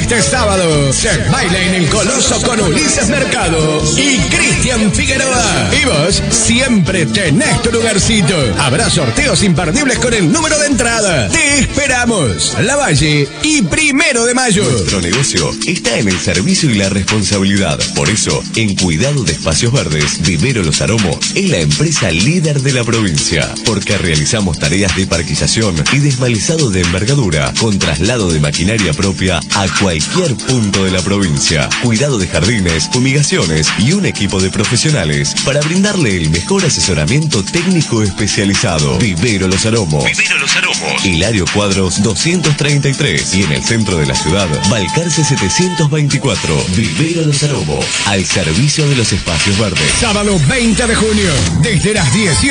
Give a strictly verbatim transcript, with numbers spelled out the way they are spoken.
Este sábado se baila en el Coloso con Ulises Mercado y Cristian Figueroa. Y vos siempre tenés tu lugarcito. Habrá sorteos imperdibles con el número de entrada. Te esperamos. Lavalle y Primero de Mayo. Nuestro negocio está en el servicio y la responsabilidad. Por eso, en cuidado de espacios verdes, Vivero Los Aromos es la empresa líder de la provincia. Porque realizamos tareas de parquización y desmalezado de envergadura con traslado de maquinaria propia a cualquier punto de la provincia. Cuidado de jardines, fumigaciones y un equipo de profesionales para brindarle el mejor asesoramiento técnico especializado. Vivero Los Aromos. Vivero Los Aromos. Hilario Cuadros doscientos treinta y tres y en el centro de la ciudad, Balcarce setecientos veinticuatro. Vivero Los Aromos, al servicio de los espacios verdes. Sábado veinte de junio, desde las dieciocho.